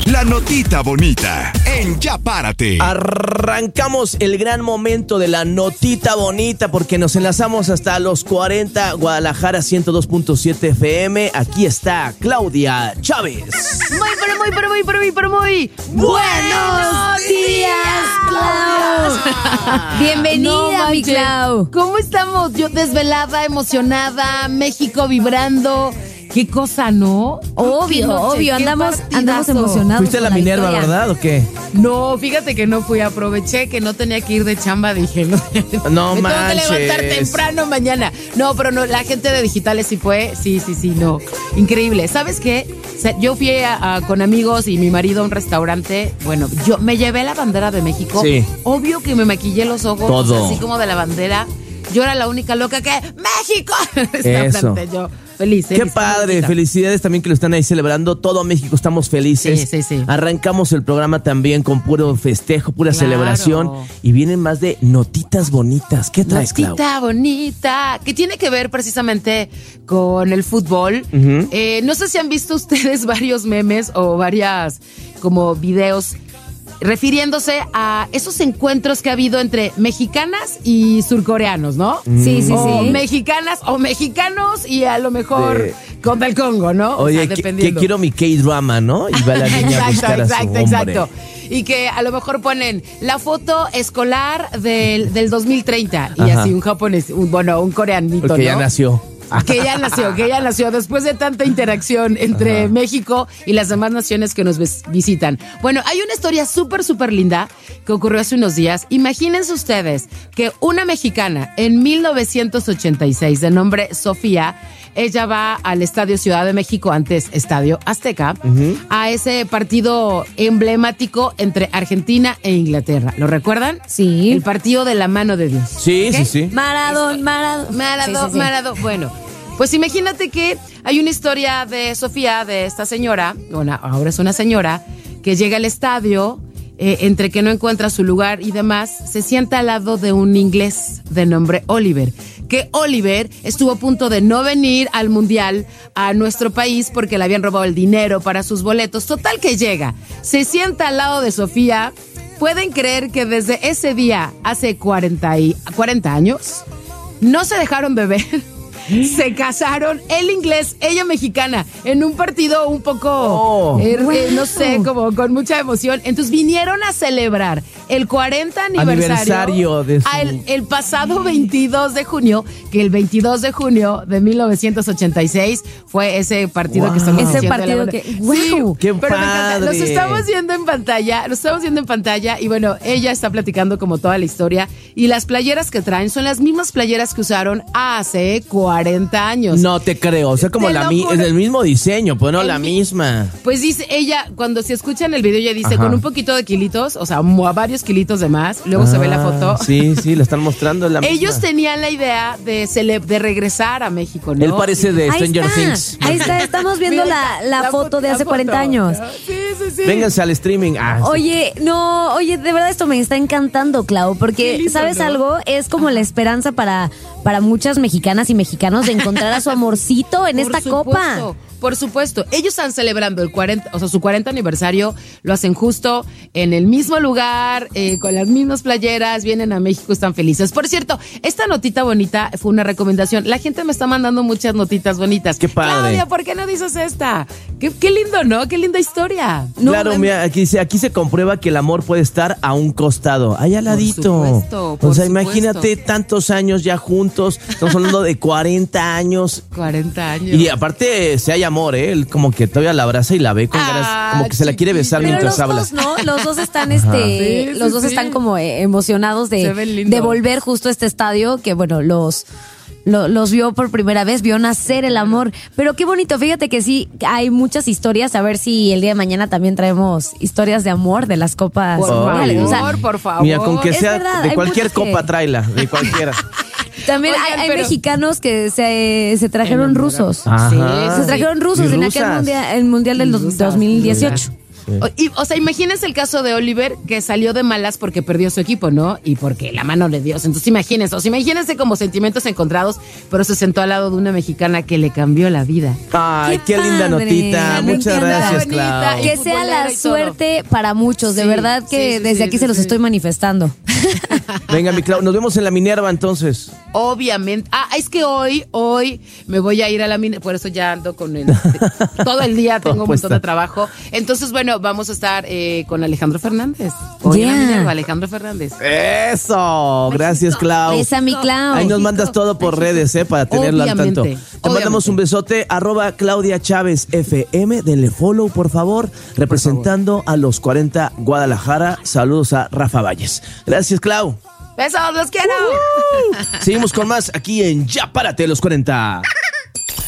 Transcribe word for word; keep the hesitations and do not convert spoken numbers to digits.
La notita bonita en Ya Párate. Arrancamos el gran momento de la notita bonita porque nos enlazamos hasta los cuarenta, Guadalajara ciento dos punto siete F M. Aquí está Claudia Chávez. Muy, pero muy, pero muy, pero muy, pero muy buenos días, Clau. Bienvenida, No, mi Clau. ¿Cómo estamos? Yo desvelada, emocionada, México vibrando. Qué cosa, ¿no? Obvio, Qué noche, obvio, qué andamos, partidazo. andamos emocionados. Fuiste a la con Minerva, historia. ¿verdad? ¿O qué? No, fíjate que no fui, aproveché que no tenía que ir de chamba, dije, no, No me manches. tengo que levantar temprano mañana. No, pero no, la gente de digitales sí fue, sí, sí, sí, no, increíble. ¿Sabes qué? O sea, yo fui a, a, con amigos y mi marido a un restaurante, bueno, yo me llevé la bandera de México. Sí. Obvio que me maquillé los ojos, Todo. o sea, así como de la bandera. Yo era la única loca que, ¡México! Eso. Yo, feliz, Qué feliz, padre, felicita. felicidades también que lo están ahí celebrando. Todo México estamos felices. Sí, sí, sí. Arrancamos el programa también con puro festejo, pura Claro. celebración. Y vienen más de notitas bonitas. ¿Qué traes, Clau? Notita bonita, que tiene que ver precisamente con el fútbol. Ujú. Eh, no sé si han visto ustedes varios memes o varias como videos refiriéndose a esos encuentros que ha habido entre mexicanas y surcoreanos, ¿no? Sí, sí, O sí. mexicanas o mexicanos y a lo mejor De- con del Congo, ¿no? O Oye, sea, que, que dependiendo. quiero mi K-drama, ¿no? Y va la niña a buscar a su exacto, hombre. exacto. Y que a lo mejor ponen la foto escolar del, del dos mil treinta y Ajá. así un japonés, un, bueno, un coreanito, Porque ¿no? ya nació. Que ya nació, que ya nació después de tanta interacción entre Ajá. México y las demás naciones que nos vis- visitan. Bueno, hay una historia súper, súper linda que ocurrió hace unos días. Imagínense ustedes que una mexicana en mil novecientos ochenta y seis de nombre Sofía, ella va al Estadio Ciudad de México, antes Estadio Azteca, a ese partido emblemático entre Argentina e Inglaterra. ¿Lo recuerdan? Sí. El partido de la mano de Dios. Sí, ¿Ok? sí, sí. Maradón, Maradón. Maradón, Sí, sí, sí. Maradón. Bueno, pues imagínate que hay una historia de Sofía, de esta señora, bueno, ahora es una señora, que llega al estadio, eh, entre que no encuentra su lugar y demás, se sienta al lado de un inglés de nombre Oliver, que Oliver estuvo a punto de no venir al Mundial a nuestro país porque le habían robado el dinero para sus boletos. Total que llega, se sienta al lado de Sofía. ¿Pueden creer que desde ese día, hace cuarenta, y, cuarenta años, no se dejaron de ver? Se casaron, él inglés, ella mexicana, en un partido un poco, Oh. eh, Wow. eh, no sé, como con mucha emoción. Entonces vinieron a celebrar el cuarenta aniversario, Aniversario de su- al- el pasado veintidós de junio, que el veintidós de junio de mil novecientos ochenta y seis fue ese partido Wow. que estamos Ese diciendo de la partido bandera. que- wow. Sí, ¡Qué pero me encanta. Los padre! estamos viendo en pantalla, los estamos viendo en pantalla y bueno, ella está platicando como toda la historia y las playeras que traen son las mismas playeras que usaron hace cuarenta años. No te creo. O sea, como Te la lo mi- juro. es el mismo diseño, pues no El la mi- misma. Pues dice ella, cuando se escucha en el video, ella dice Ajá. con un poquito de kilitos, o sea, mo- varios kilitos de más, luego se ve la Ah, foto. Sí, sí, la están mostrando. es la Ellos misma. tenían la idea de, cele- de regresar a México, ¿no? Él parece de Ahí Stranger está, Things. ahí está, estamos viendo Mira, la, la, foto de la hace cuarenta foto. años. Sí, sí, sí. Vénganse al streaming. Ah, sí. Oye, no, oye, de verdad esto me está encantando, Clau, Qué porque, lindo, ¿sabes ¿no? algo? Es como la esperanza para, para muchas mexicanas y mexicanos de encontrar a su amorcito en Por esta supuesto, copa. Por supuesto, ellos están celebrando el cuarenta, o sea, su cuarenta aniversario, lo hacen justo en el mismo lugar, eh, con las mismas playeras, vienen a México, están felices. Por cierto, esta notita bonita fue una recomendación. La gente me está mandando muchas notitas bonitas. Qué padre. Claudia, ¿por qué no dices esta? Qué, qué lindo, ¿no? Qué linda historia. No, claro, em- mira, aquí dice, aquí se comprueba que el amor puede estar a un costado, ahí al ladito. supuesto, por o sea, supuesto. imagínate tantos años ya juntos, estamos hablando de cuarenta años. cuarenta años. Y aparte, si hay amor, ¿eh? Él como que todavía la abraza y la ve con Ah, ganas, como que se la quiere besar Pero mientras los habla. dos, ¿no? Los dos están, Ajá. este, Sí, sí, los dos sí. están como eh, emocionados Se de, ven lindos. de volver justo a este estadio que, bueno, los, lo- los vio por primera vez, vio nacer el amor. Pero qué bonito, fíjate que sí, hay muchas historias, a ver si el día de mañana también traemos historias de amor de las copas Por mundiales. favor, O sea, por favor. Mira, con que Es sea verdad, de hay cualquier muchos que- copa, tráela, de cualquiera. también Oigan, hay, hay pero- mexicanos que se, se trajeron Enamorados. rusos. Ajá. Sí, Se sí. trajeron rusos Y en aquel rusas. mundial, el mundial del Rusas, dos mil dieciocho. O, y, o sea, imagínense el caso de Oliver, que salió de malas porque perdió su equipo, ¿no? Y porque la mano le dio. Entonces imagínense, o sea, imagínense como sentimientos encontrados, pero se sentó al lado de una mexicana que le cambió la vida. Ay, qué, Qué linda padre. notita. Me Muchas encanta. gracias, Bonita. Clau. Y Que sea la futbolera y todo. suerte para muchos, de Sí, verdad que sí, sí, desde sí, aquí sí, se los sí. estoy manifestando. Venga, mi Clau, nos vemos en la Minerva entonces. Obviamente. Ah, es que hoy, hoy me voy a ir a la mina, por eso ya ando con el... todo el día tengo un Puesta. montón de trabajo. Entonces, bueno, vamos a estar eh, con Alejandro Fernández. Hoy en la Yeah. Minerva, Alejandro Fernández. Eso, gracias, Clau. Esa mi Clau. Ahí nos mandas todo por redes, ¿eh? Para tenerlo al tanto. Obviamente, Te mandamos un besote, arroba Claudia Chávez F M. Denle follow, por favor. Representando a los cuarenta Guadalajara. Saludos a Rafa Valles. Gracias, Clau. Besos, los quiero. Seguimos con más aquí en Ya Párate los cuarenta.